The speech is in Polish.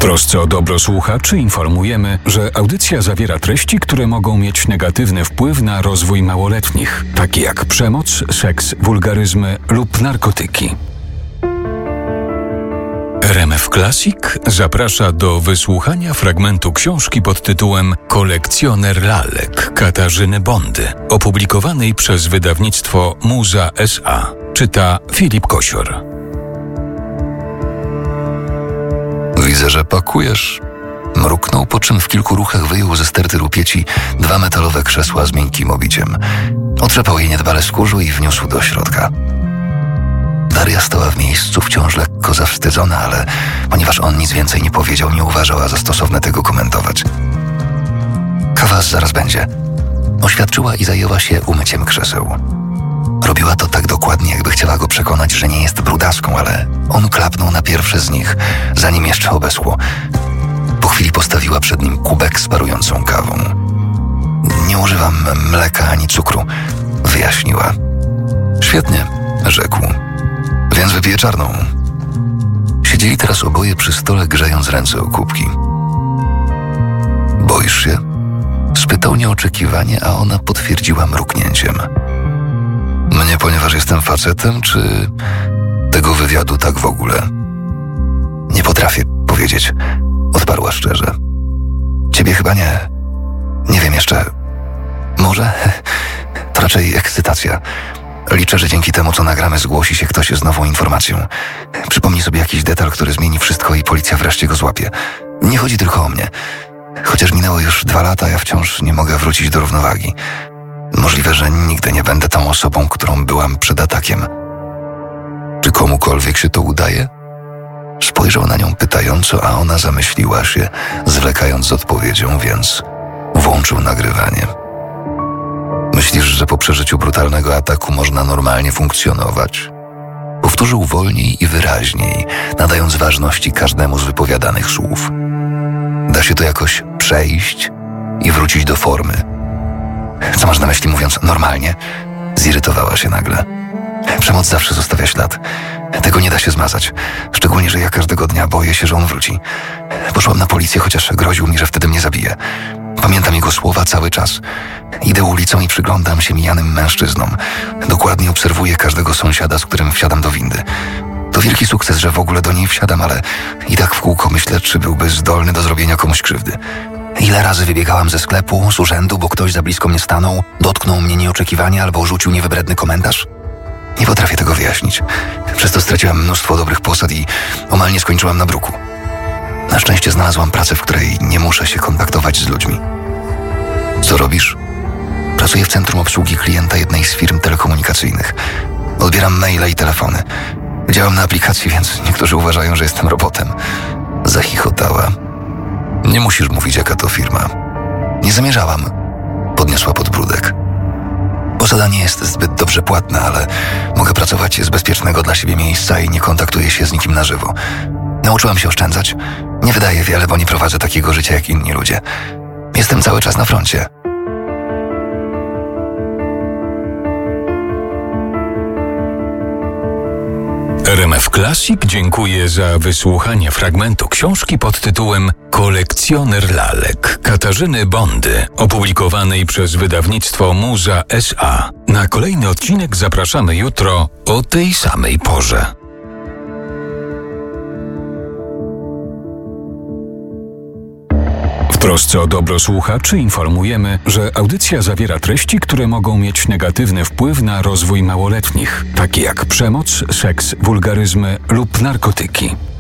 trosce o dobro słuchaczy informujemy, że audycja zawiera treści, które mogą mieć negatywny wpływ na rozwój małoletnich, takie jak przemoc, seks, wulgaryzmy lub narkotyki. RMF Classic zaprasza do wysłuchania fragmentu książki pod tytułem Kolekcjoner lalek Katarzyny Bondy, opublikowanej przez wydawnictwo Muza S.A. Czyta Filip Kosior. Widzę, że pakujesz. Mruknął, po czym w kilku ruchach wyjął ze sterty rupieci 2 metalowe krzesła z miękkim obiciem. Otrzepał je niedbale z kurzu i wniósł do środka. Daria stała w miejscu, wciąż lekko zawstydzona, ale ponieważ on nic więcej nie powiedział, nie uważała za stosowne tego komentować. Kawa zaraz będzie. Oświadczyła i zajęła się umyciem krzeseł. Robiła to tak dokładnie, jakby chciała go przekonać, że nie jest brudaską, ale on klapnął na pierwsze z nich, zanim jeszcze obeschło. Po chwili postawiła przed nim kubek z parującą kawą. Nie używam mleka ani cukru, wyjaśniła. Świetnie, rzekł. Więc wypiję czarną. Siedzieli teraz oboje przy stole, grzejąc ręce o kubki. Boisz się? Spytał nieoczekiwanie, a ona potwierdziła mruknięciem. Mnie, ponieważ jestem facetem, czy tego wywiadu tak w ogóle? Nie potrafię powiedzieć, odparła szczerze. Ciebie chyba nie. Nie wiem jeszcze. Może? To raczej ekscytacja. Liczę, że dzięki temu, co nagramy, zgłosi się ktoś z nową informacją. Przypomnij sobie jakiś detal, który zmieni wszystko i policja wreszcie go złapie. Nie chodzi tylko o mnie. Chociaż minęło już 2 lata, ja wciąż nie mogę wrócić do równowagi. Możliwe, że nigdy nie będę tą osobą, którą byłam przed atakiem. Czy komukolwiek się to udaje? Spojrzał na nią pytająco, a ona zamyśliła się, zwlekając z odpowiedzią, więc włączył nagrywanie. Myślisz, że po przeżyciu brutalnego ataku można normalnie funkcjonować? Powtórzył wolniej i wyraźniej, nadając ważności każdemu z wypowiadanych słów. Da się to jakoś przejść i wrócić do formy? Co masz na myśli, mówiąc normalnie? Zirytowała się nagle. Przemoc zawsze zostawia ślad. Tego nie da się zmazać. Szczególnie, że ja każdego dnia boję się, że on wróci. Poszłam na policję, chociaż groził mi, że wtedy mnie zabije. Pamiętam jego słowa cały czas. Idę ulicą i przyglądam się mijanym mężczyznom. Dokładnie obserwuję każdego sąsiada, z którym wsiadam do windy. To wielki sukces, że w ogóle do niej wsiadam, ale i tak w kółko myślę, czy byłby zdolny do zrobienia komuś krzywdy. Ile razy wybiegałam ze sklepu, z urzędu, bo ktoś za blisko mnie stanął, dotknął mnie nieoczekiwanie albo rzucił niewybredny komentarz? Nie potrafię tego wyjaśnić. Przez to straciłam mnóstwo dobrych posad i omal nie skończyłam na bruku. Na szczęście znalazłam pracę, w której nie muszę się kontaktować z ludźmi. Co robisz? Pracuję w centrum obsługi klienta jednej z firm telekomunikacyjnych. Odbieram maile i telefony. Działam na aplikacji, więc niektórzy uważają, że jestem robotem. Zachichotała. Nie musisz mówić, jaka to firma. Nie zamierzałam. Podniosła podbródek. Posada nie jest zbyt dobrze płatna, ale mogę pracować z bezpiecznego dla siebie miejsca i nie kontaktuję się z nikim na żywo. Nauczyłam się oszczędzać. Nie wydaję wiele, bo nie prowadzę takiego życia jak inni ludzie. Jestem cały czas na froncie. RMF Classic dziękuję za wysłuchanie fragmentu książki pod tytułem Kolekcjoner lalek Katarzyny Bondy, opublikowanej przez wydawnictwo Muza S.A. Na kolejny odcinek zapraszamy jutro o tej samej porze. W trosce o dobro słuchaczy informujemy, że audycja zawiera treści, które mogą mieć negatywny wpływ na rozwój małoletnich, takie jak przemoc, seks, wulgaryzmy lub narkotyki.